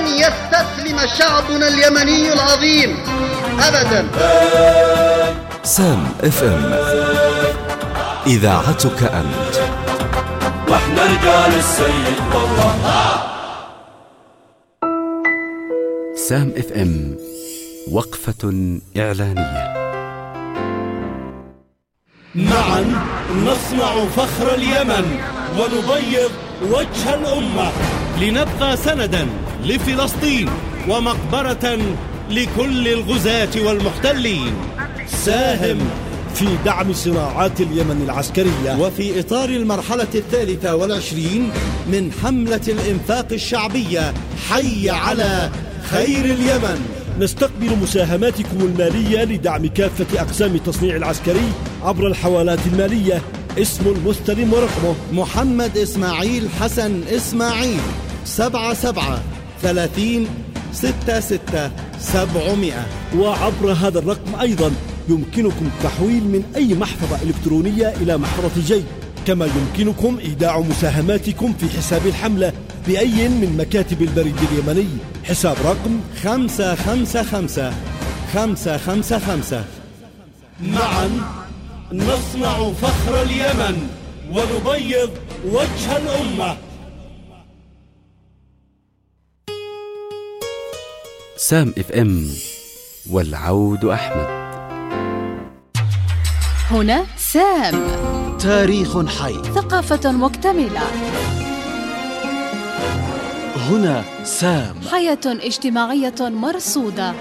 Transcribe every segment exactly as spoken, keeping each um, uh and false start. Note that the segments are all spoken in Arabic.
لن يستسلم شعبنا اليمني العظيم أبدا. سام اف ام، إذاعتك أنت. واحنا رجال السيد والله. سام اف ام، وقفة إعلانية. معا نصنع فخر اليمن ونبيض وجه الأمة، لنبقى سندا لفلسطين ومقبرة لكل الغزاة والمحتلين. ساهم في دعم صناعات اليمن العسكرية، وفي إطار المرحلة الثالثة والعشرين من حملة الإنفاق الشعبية حي على خير اليمن. نستقبل مساهماتكم المالية لدعم كافة أقسام التصنيع العسكري عبر الحوالات المالية. اسم المستلم ورقمه محمد إسماعيل حسن إسماعيل، سبعة سبعة ثلاثين ستة ستة سبعمائة. وعبر هذا الرقم أيضا يمكنكم التحويل من أي محفظة إلكترونية إلى محفظة جيب، كما يمكنكم إيداع مساهماتكم في حساب الحملة بأي من مكاتب البريد اليمني. حساب رقم خمسة خمسة خمسة خمسة خمسة خمسة. معا نصنع فخر اليمن ونبيض وجه الأمة. سام اف ام، والعود أحمد. هنا سام، تاريخ حي، ثقافة مكتملة. هنا سام، حياة اجتماعية مرصودة.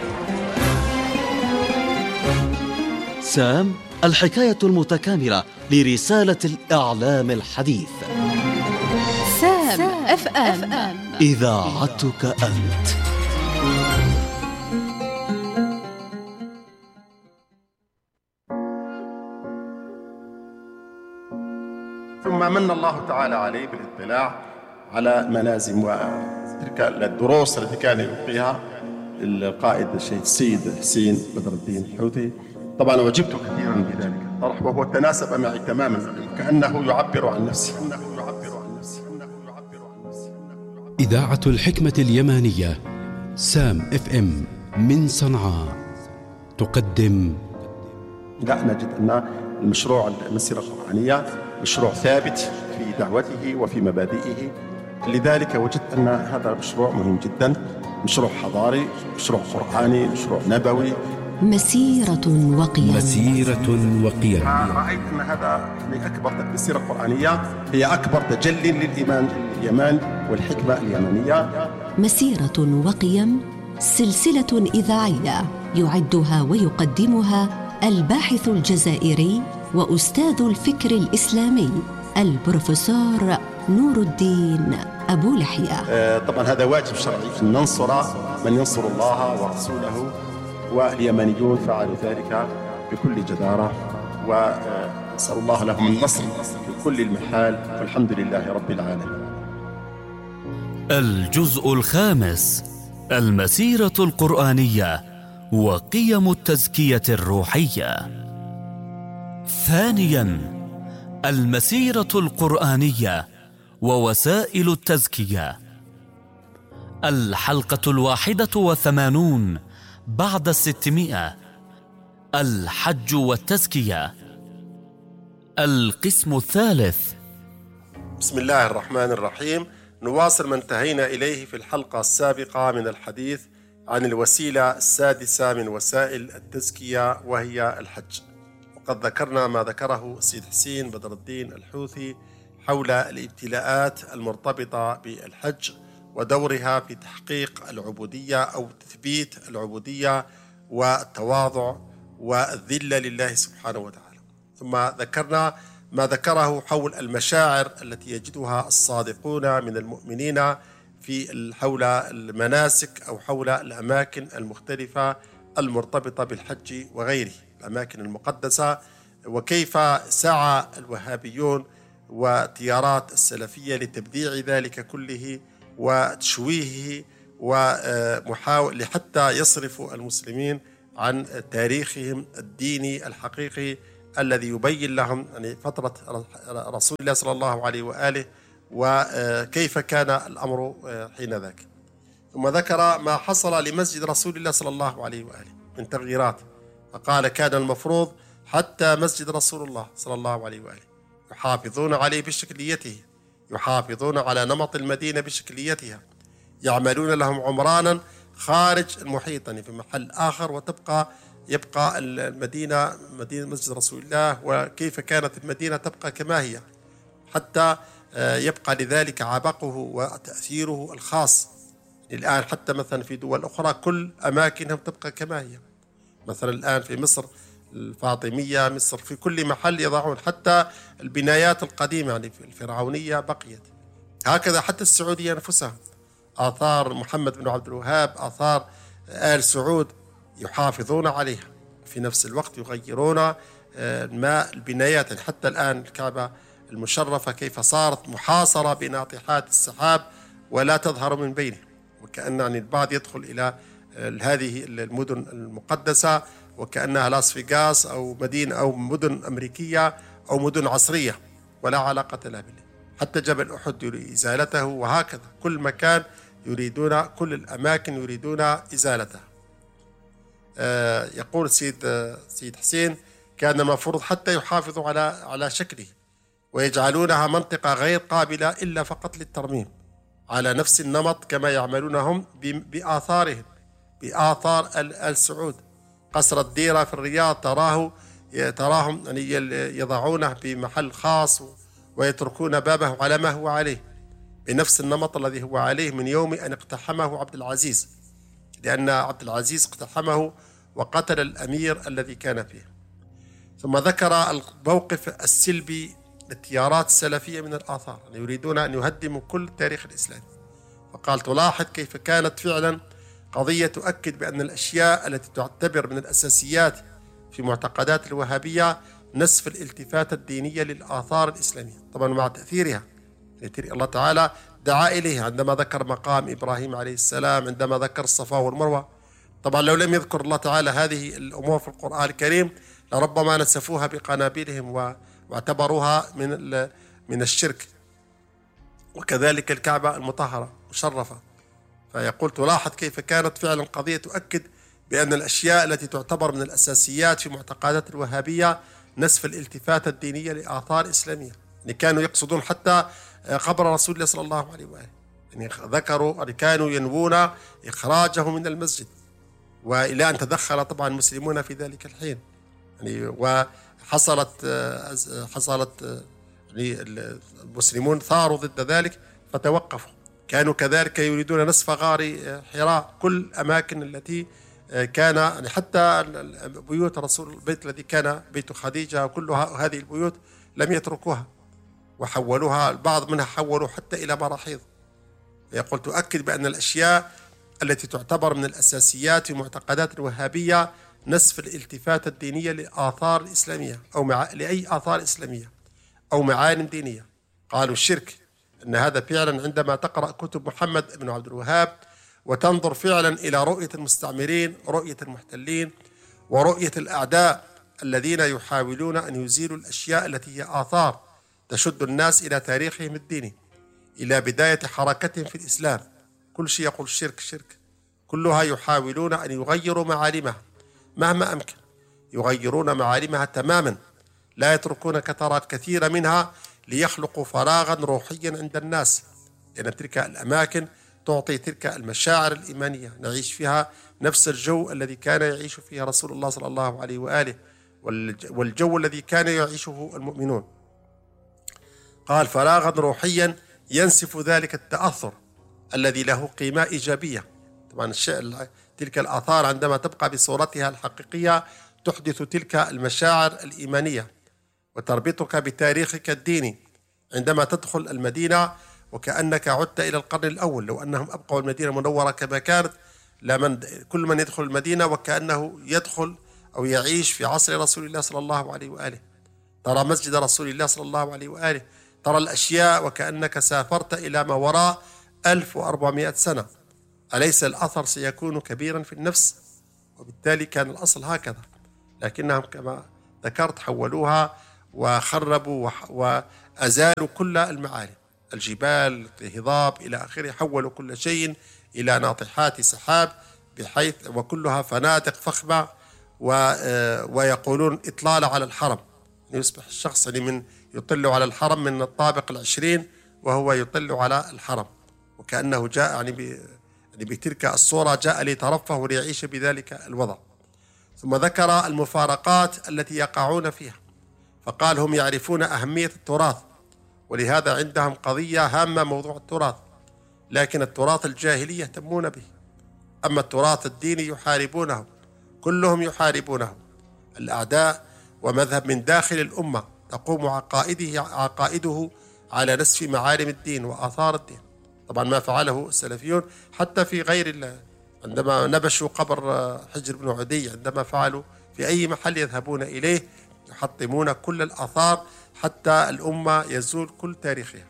سام، الحكاية المتكاملة لرسالة الإعلام الحديث. سام اف ام، إذاعتك أنت. ثم من الله تعالى عليه بالاطلاع على منازم وتلك الدروس التي كان يلقيها القائد الشهيد السيد حسين بدر الدين الحوثي. طبعا وجبت كثيرا بذلك الطرح، وهو تناسب معي تماما، كأنه يعبر عن نفسه. إذاعة الحكمة اليمانية سام اف ام من صنعاء تقدم. لا نجد أن المشروع المسيرة القرآنية مشروع ثابت في دعوته وفي مبادئه، لذلك وجدت أن هذا مشروع مهم جدا، مشروع حضاري، مشروع قرآني، مشروع نبوي، مسيرة وقيم. مسيرة وقيم. رأيت أن هذا يعني أكبر المسيرة القرآنية هي أكبر تجلي للإيمان اليمن والحكمة اليمنية. مسيرة وقيم، سلسلة إذاعية يعدها ويقدمها الباحث الجزائري وأستاذ الفكر الإسلامي البروفيسور نور الدين أبو لحية. آه طبعا هذا واجب شرعي أن ننصر من ينصر الله ورسوله، واليمنيون فعلوا ذلك بكل جدارة، ونسأل الله لهم النصر في كل المحال، والحمد لله رب العالمين. الجزء الخامس، المسيرة القرآنية وقيم التزكية الروحية. ثانياً، المسيرة القرآنية ووسائل التزكية. الحلقة الواحدة وثمانون بعد الستمائة، الحج والتزكية. القسم الثالث. بسم الله الرحمن الرحيم. نواصل ما انتهينا إليه في الحلقة السابقة من الحديث عن الوسيلة السادسة من وسائل التزكية، وهي الحج. وقد ذكرنا ما ذكره السيد حسين بدر الدين الحوثي حول الابتلاءات المرتبطة بالحج ودورها في تحقيق العبودية أو تثبيت العبودية والتواضع والذلة لله سبحانه وتعالى. ثم ذكرنا ما ذكره حول المشاعر التي يجدها الصادقون من المؤمنين في حول المناسك أو حول الأماكن المختلفة المرتبطة بالحج وغيره، الأماكن المقدسة، وكيف سعى الوهابيون وتيارات السلفية لتبديع ذلك كله وتشويهه ومحاولة حتى يصرفوا المسلمين عن تاريخهم الديني الحقيقي الذي يبين لهم يعني فترة رسول الله صلى الله عليه وآله وكيف كان الأمر حين ذاك. ثم ذكر ما حصل لمسجد رسول الله صلى الله عليه وآله من تغييرات، فقال كان المفروض حتى مسجد رسول الله صلى الله عليه وآله يحافظون عليه بشكليته، يحافظون على نمط المدينة بشكليتها، يعملون لهم عمرانا خارج المحيط يعني في محل آخر، وتبقى يبقى المدينة مدينة مسجد رسول الله وكيف كانت المدينة تبقى كما هي، حتى يبقى لذلك عبقه وتأثيره الخاص. الآن حتى مثلا في دول أخرى كل أماكنهم تبقى كما هي، مثلا الآن في مصر الفاطمية، مصر في كل محل يضعون حتى البنايات القديمة يعني الفرعونية بقيت. هكذا حتى السعودية نفسها، آثار محمد بن عبد الوهاب، آثار آل سعود يحافظون عليها، في نفس الوقت يغيرون ما البنايات. يعني حتى الآن الكعبة المشرفة كيف صارت محاصرة بناطحات السحاب ولا تظهر من بينه، وكأن يعني البعض يدخل إلى هذه المدن المقدسة وكأنها لاس فيغاس أو مدينة أو مدن أمريكية أو مدن عصرية ولا علاقة لها بالله. حتى جبل أحد يريد إزالته، وهكذا كل مكان يريدون، كل الأماكن يريدون إزالتها. آه يقول سيد آه سيد حسين كان المفروض حتى يحافظوا على على شكله ويجعلونها منطقة غير قابلة إلا فقط للترميم على نفس النمط كما يعملون هم بآثارهم، بآثار آل سعود. قصر الديرة في الرياض تراه تراهم يعني يضعونه بمحل خاص ويتركون بابه على ما هو عليه بنفس النمط الذي هو عليه من يوم أن اقتحمه عبد العزيز، لأن عبد العزيز اقتحمه وقتل الأمير الذي كان فيه. ثم ذكر الموقف السلبي للتيارات السلفية من الآثار، يعني يريدون أن يهدموا كل التاريخ الإسلامي، فقال تلاحظ كيف كانت فعلا قضية تؤكد بأن الأشياء التي تعتبر من الأساسيات في معتقدات الوهابية نسف الالتفات الدينية للآثار الإسلامية، طبعا مع تأثيرها. الله تعالى دعا إليه عندما ذكر مقام إبراهيم عليه السلام، عندما ذكر الصفا والمروة. طبعا لو لم يذكر الله تعالى هذه الأمور في القرآن الكريم لربما نسفوها بقنابلهم واعتبروها من من الشرك. وكذلك الكعبة المطهرة مشرفة، فيقول تلاحظ كيف كانت فعلا قضية تؤكد بأن الأشياء التي تعتبر من الأساسيات في معتقدات الوهابية نسف الالتفات الدينية لآثار إسلامية. يعني كانوا يقصدون حتى قبر رسول الله صلى الله عليه وآله، يعني ذكروا أن كانوا ينوون إخراجه من المسجد، وإلى أن تدخل طبعا المسلمون في ذلك الحين، يعني وحصلت حصلت يعني المسلمون ثاروا ضد ذلك فتوقفوا. كانوا كذلك يريدون نسف غار حراء، كل الأماكن التي كان يعني حتى بيوت رسول البيت الذي كان بيت خديجة وكل هذه البيوت لم يتركوها وحولوها، البعض منها حولوا حتى إلى مراحيض. يقول تؤكد بأن الأشياء التي تعتبر من الأساسيات في معتقدات الوهابية نسف الالتفات الدينية لآثار الإسلامية أو مع... لأي آثار إسلامية أو معالم دينية. قالوا الشرك أن هذا فعلا عندما تقرأ كتب محمد بن عبد الوهاب وتنظر فعلا إلى رؤية المستعمرين، رؤية المحتلين، ورؤية الأعداء الذين يحاولون أن يزيلوا الأشياء التي هي آثار تشد الناس إلى تاريخهم الديني، إلى بداية حركتهم في الإسلام. كل شيء يقول شرك شرك، كلها يحاولون أن يغيروا معالمها مهما أمكن، يغيرون معالمها تماما، لا يتركون كثرات كثيرة منها ليخلقوا فراغا روحيا عند الناس، لأن تلك الأماكن تعطي تلك المشاعر الإيمانية، نعيش فيها نفس الجو الذي كان يعيش فيه رسول الله صلى الله عليه وآله والجو الذي كان يعيشه المؤمنون. قال فراغا روحيا ينسف ذلك التأثر الذي له قيمة إيجابية. طبعا تلك الآثار عندما تبقى بصورتها الحقيقية تحدث تلك المشاعر الإيمانية وتربطك بتاريخك الديني. عندما تدخل المدينة وكأنك عدت إلى القرن الأول، لو أنهم أبقوا المدينة منورة كما كانت لمن كل من يدخل المدينة وكأنه يدخل أو يعيش في عصر رسول الله صلى الله عليه وآله. ترى مسجد رسول الله صلى الله عليه وآله، ترى الأشياء وكأنك سافرت إلى ما وراء ألف وأربعمائة سنة. أليس الأثر سيكون كبيرا في النفس؟ وبالتالي كان الأصل هكذا، لكنهم كما ذكرت حولوها وخربوا وأزالوا كل المعالم الجبال، الهضاب إلى آخره، حولوا كل شيء إلى ناطحات سحاب، بحيث وكلها فنادق فخمة، ويقولون إطلالة على الحرم، يصبح الشخص يعني من يطل على الحرم من الطابق العشرين وهو يطل على الحرم، وكأنه جاء يعني يعني بتلك الصورة جاء ليترفه وليعيش بذلك الوضع. ثم ذكر المفارقات التي يقعون فيها، فقال هم يعرفون أهمية التراث، ولهذا عندهم قضية هامة موضوع التراث، لكن التراث الجاهلي يهتمون به، أما التراث الديني يحاربونه، كلهم يحاربونه الأعداء، ومذهب من داخل الأمة تقوم عقائده عقائده على نسف معالم الدين وآثار الدين. طبعا ما فعله السلفيون حتى في غير الله، عندما نبشوا قبر حجر بن عدي، عندما فعلوا في أي محل يذهبون إليه يحطمون كل الآثار حتى الأمة يزول كل تاريخها.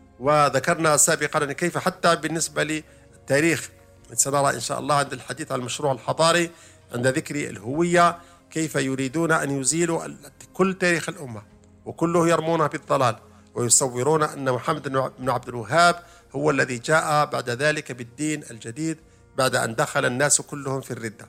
وذكرنا سابقا أن كيف حتى بالنسبة للتاريخ سنرى إن شاء الله عند الحديث عن المشروع الحضاري، عند ذكر الهوية، كيف يريدون أن يزيلوا كل تاريخ الأمة، وكله يرمونه بالضلال، ويصورون أن محمد بن عبد الوهاب هو الذي جاء بعد ذلك بالدين الجديد بعد أن دخل الناس كلهم في الردة.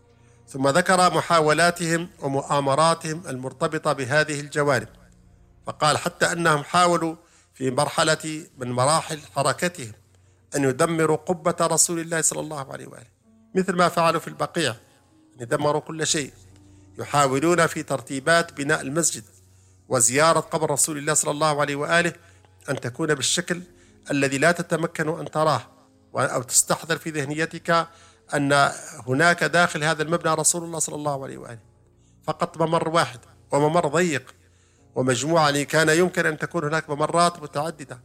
ثم ذكر محاولاتهم ومؤامراتهم المرتبطة بهذه الجوانب، فقال حتى أنهم حاولوا في مرحلة من مراحل حركتهم أن يدمروا قبة رسول الله صلى الله عليه وآله، مثل ما فعلوا في البقيع، أن يدمروا كل شيء. يحاولون في ترتيبات بناء المسجد وزيارة قبر رسول الله صلى الله عليه وآله أن تكون بالشكل الذي لا تتمكن أن تراه، أو تستحضر في ذهنيتك أن هناك داخل هذا المبنى رسول الله صلى الله عليه وآله، فقط ممر واحد، وممر ضيق، ومجموعة يعني كان يمكن أن تكون هناك ممرات متعددة،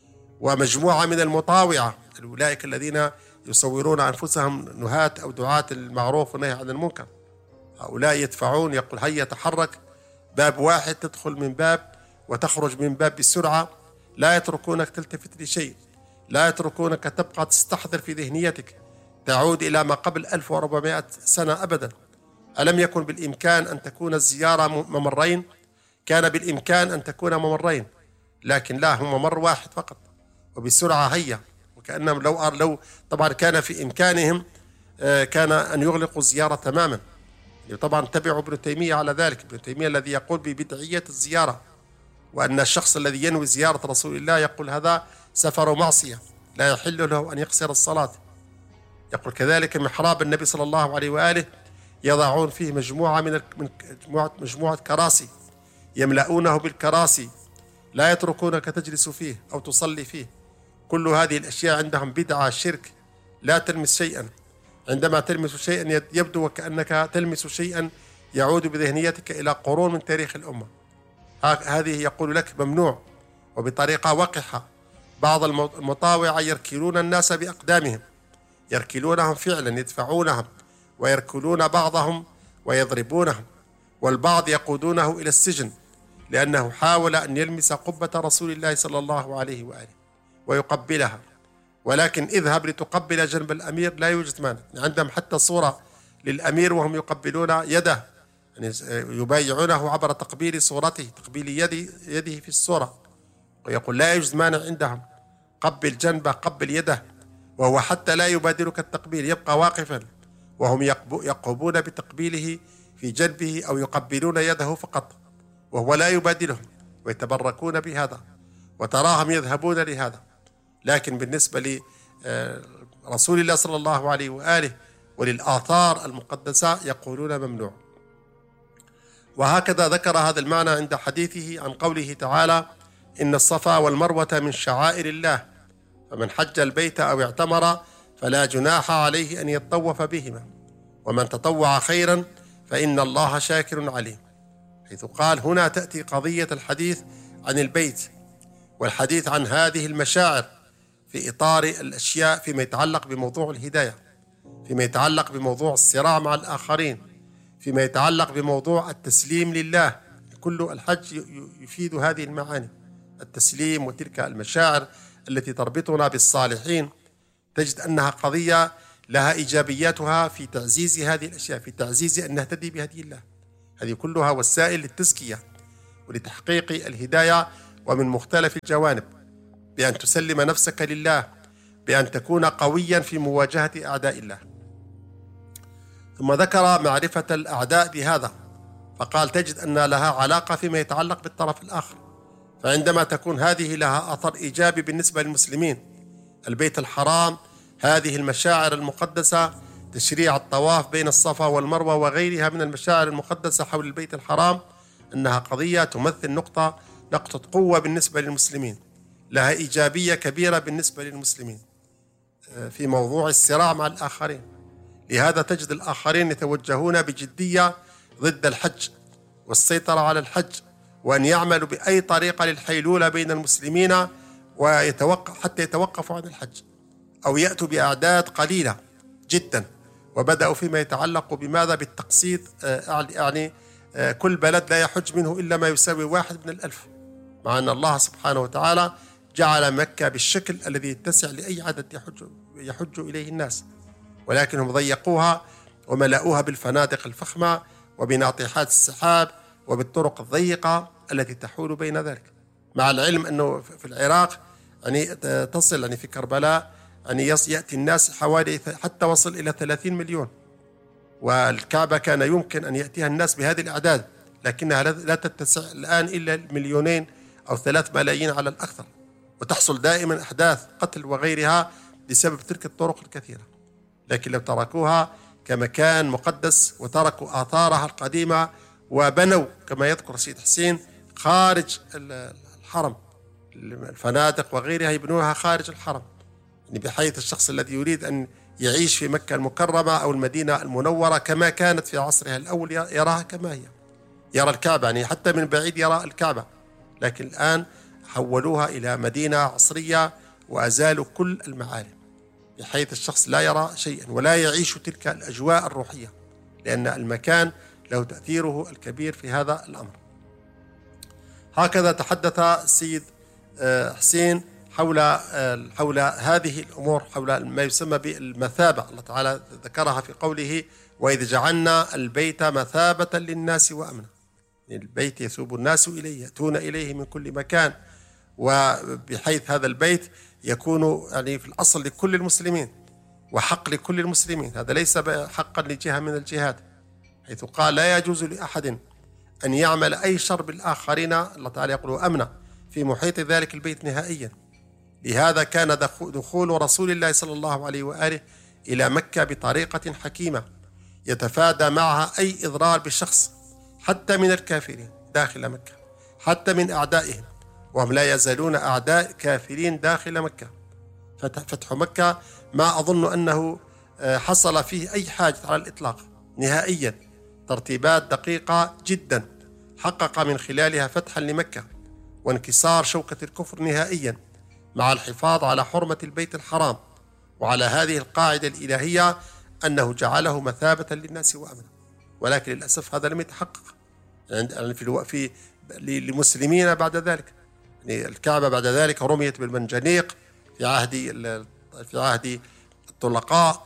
ومجموعة من المطاوعة، أولئك الذين يصورون أنفسهم نهاة أو دعاة المعروف والنهي عن المنكر، هؤلاء يدفعون، يقول هيا تحرك، باب واحد تدخل من باب وتخرج من باب بسرعة، لا يتركونك تلتفت لشيء، لا يتركونك تبقى تستحضر في ذهنيتك تعود إلى ما قبل ألف وأربعمائة سنة أبدا. ألم يكن بالإمكان أن تكون الزيارة ممرين؟ كان بالإمكان أن تكون ممرين، لكن لا، هم ممر واحد فقط، وبسرعة هيا، وكأنهم لو لو طبعا كان في إمكانهم كان أن يغلقوا الزيارة تماما. طبعا تبعوا ابن تيمية على ذلك، ابن تيمية الذي يقول ببدعية الزيارة، وأن الشخص الذي ينوي زيارة رسول الله يقول هذا سفر معصية لا يحل له أن يقصر الصلاة. يقول كذلك محراب النبي صلى الله عليه وآله يضعون فيه مجموعة من مجموعة, مجموعة كراسي، يملؤونه بالكراسي، لا يتركونك تجلس فيه أو تصلي فيه. كل هذه الأشياء عندهم بدعة، شرك، لا تلمس شيئا. عندما تلمس شيئا يبدو وكأنك تلمس شيئا يعود بذهنيتك إلى قرون من تاريخ الأمة. هذه يقول لك ممنوع، وبطريقة وقحة. بعض المطاوعة يركلون الناس بأقدامهم، يركلونهم فعلا، يدفعونهم ويركلون بعضهم ويضربونهم، والبعض يقودونه إلى السجن لأنه حاول أن يلمس قبة رسول الله صلى الله عليه وآله ويقبلها. ولكن اذهب لتقبل جنب الأمير لا يوجد مانع. عندهم حتى صورة للأمير وهم يقبلون يده، يعني يبايعونه عبر تقبيل صورته، تقبيل يده, يده في الصورة، ويقول لا يوجد مانع عندهم، قبل جنبه، قبل يده، وهو حتى لا يبادرك التقبيل، يبقى واقفا، وهم يقومون بتقبيله في جنبه أو يقبلون يده فقط، وهو لا يبادلهم، ويتبركون بهذا، وتراهم يذهبون لهذا. لكن بالنسبة لرسول الله صلى الله عليه وآله وللآثار المقدسة يقولون ممنوع. وهكذا ذكر هذا المعنى عند حديثه عن قوله تعالى: إن الصفا والمروة من شعائر الله، فمن حج البيت أو اعتمر فلا جناح عليه أن يطوف بهما، ومن تطوع خيرا فإن الله شاكر عليم. حيث قال هنا تأتي قضية الحديث عن البيت والحديث عن هذه المشاعر في إطار الأشياء فيما يتعلق بموضوع الهداية، فيما يتعلق بموضوع الصراع مع الآخرين، فيما يتعلق بموضوع التسليم لله. كل الحج يفيد هذه المعاني، التسليم وتلك المشاعر التي تربطنا بالصالحين. تجد أنها قضية لها إيجابياتها في تعزيز هذه الأشياء، في تعزيز أن نهتدي بهدي الله. هذه كلها وسائل للتزكية ولتحقيق الهداية ومن مختلف الجوانب. بأن تسلم نفسك لله، بأن تكون قويا في مواجهة أعداء الله. ثم ذكر معرفة الأعداء بهذا، فقال تجد أن لها علاقة فيما يتعلق بالطرف الآخر، فعندما تكون هذه لها أثر إيجابي بالنسبة للمسلمين، البيت الحرام، هذه المشاعر المقدسة، تشريع الطواف بين الصفا والمروة وغيرها من المشاعر المقدسة حول البيت الحرام، أنها قضية تمثل نقطة نقطة قوة بالنسبة للمسلمين، لها إيجابية كبيرة بالنسبة للمسلمين في موضوع الصراع مع الآخرين. لهذا تجد الآخرين يتوجهون بجدية ضد الحج والسيطرة على الحج، وأن يعملوا بأي طريقة للحيلولة بين المسلمين ويتوقف حتى يتوقفوا عن الحج، أو يأتوا بأعداد قليلة جدا. وبدأوا فيما يتعلق بماذا؟ بالتقسيط، يعني كل بلد لا يحج منه إلا ما يساوي واحد من الألف، مع أن الله سبحانه وتعالى جعل مكة بالشكل الذي يتسع لأي عدد يحج, يحج إليه الناس، ولكنهم ضيقوها وملأوها بالفنادق الفخمة وبناطحات السحاب وبالطرق الضيقة التي تحول بين ذلك، مع العلم أنه في العراق يعني تصل يعني في كربلاء يعني يأتي الناس حوالي حتى وصل إلى ثلاثين مليون، والكعبة كان يمكن أن يأتيها الناس بهذه الأعداد، لكنها لا تتسع الآن إلا مليونين أو ثلاث ملايين على الأكثر، وتحصل دائما أحداث قتل وغيرها بسبب تلك الطرق الكثيرة. لكن لو تركوها كمكان مقدس وتركوا آثارها القديمة وبنوا كما يذكر سيد حسين خارج الحرم، الفنادق وغيرها يبنوها خارج الحرم، يعني بحيث الشخص الذي يريد أن يعيش في مكة المكرمة أو المدينة المنورة كما كانت في عصرها الأول يراها كما هي، يرى الكعبة، يعني حتى من بعيد يرى الكعبة. لكن الآن حولوها إلى مدينة عصرية وأزالوا كل المعالم، بحيث الشخص لا يرى شيئا ولا يعيش تلك الأجواء الروحية، لأن المكان له تأثيره الكبير في هذا الأمر. هكذا تحدث السيد حسين حول حول هذه الأمور، حول ما يسمى بالمثابة. الله تعالى ذكرها في قوله: وإذ جعلنا البيت مثابة للناس وأمنا. البيت يثوب الناس إليه، يأتون إليه من كل مكان، وبحيث هذا البيت يكون يعني في الأصل لكل المسلمين وحق لكل المسلمين، هذا ليس حقا لجهة من الجهات، حيث قال: لا يجوز لأحد أن يعمل أي شر بالآخرين، الله تعالى يقول أمنا، في محيط ذلك البيت نهائيا. لهذا كان دخول رسول الله صلى الله عليه وآله إلى مكة بطريقة حكيمة يتفادى معها أي إضرار بشخص، حتى من الكافرين داخل مكة، حتى من أعدائهم، وهم لا يزالون أعداء كافرين داخل مكة. فتح مكة ما أظن أنه حصل فيه أي حاجة على الإطلاق نهائيا، ترتيبات دقيقة جدا حقق من خلالها فتحا لمكة وانكسار شوكة الكفر نهائيا، مع الحفاظ على حرمة البيت الحرام وعلى هذه القاعدة الإلهية أنه جعله مثابة للناس وأمنا. ولكن للأسف هذا لم يتحقق يعني في في للمسلمين بعد ذلك. يعني الكعبة بعد ذلك رميت بالمنجنيق في عهد في عهد الطلقاء،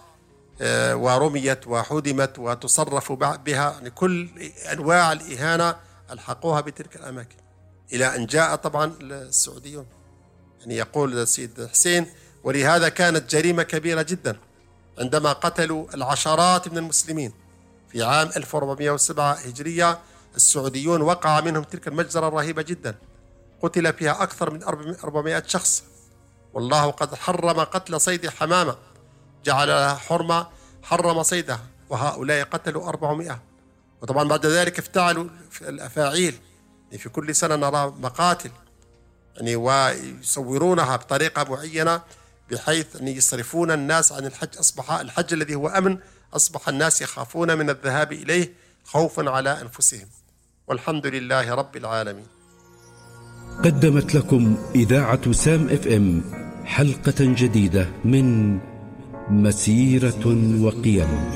ورميت وحدمت وتصرف بها، يعني كل أنواع الإهانة ألحقوها بتلك الأماكن، إلى أن جاء طبعا السعوديون. يعني يقول السيد حسين: ولهذا كانت جريمة كبيرة جدا عندما قتلوا العشرات من المسلمين في عام ألف وأربعمائة وسبعة هجرية. السعوديون وقع منهم تلك المجزرة الرهيبة جدا، قتل فيها أكثر من أربعمائة شخص، والله قد حرم قتل صيد حمامة، جعل لها حرمة، حرم صيدها، وهؤلاء قتلوا أربعمائة. وطبعا بعد ذلك افتعلوا الأفاعيل، يعني في كل سنة نرى مقاتل يعني ويصورونها بطريقة معينة بحيث أن يصرفون الناس عن الحج. أصبح الحج الذي هو أمن أصبح الناس يخافون من الذهاب إليه خوفا على أنفسهم، والحمد لله رب العالمين. قدمت لكم إذاعة سام اف ام حلقة جديدة من مسيرة وقيم.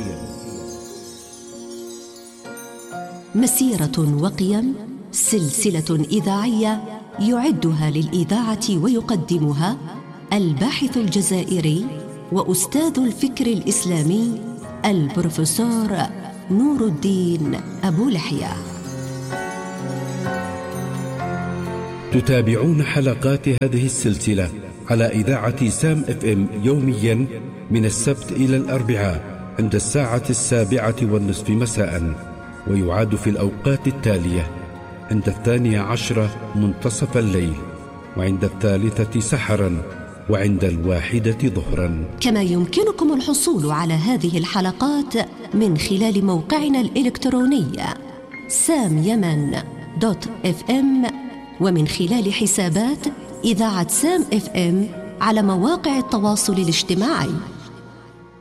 مسيرة وقيم، سلسلة إذاعية يعدها للإذاعة ويقدمها الباحث الجزائري وأستاذ الفكر الإسلامي البروفيسور نور الدين أبو لحية. تتابعون حلقات هذه السلسلة على إذاعة سام اف ام يوميا من السبت إلى الأربعاء عند الساعة السابعة والنصف مساء، ويعاد في الأوقات التالية: عند الثانية عشرة منتصف الليل، وعند الثالثة سحرا، وعند الواحدة ظهرا. كما يمكنكم الحصول على هذه الحلقات من خلال موقعنا الإلكتروني سام يمن دوت اف ام، ومن خلال حسابات إذاعة سام اف ام على مواقع التواصل الاجتماعي.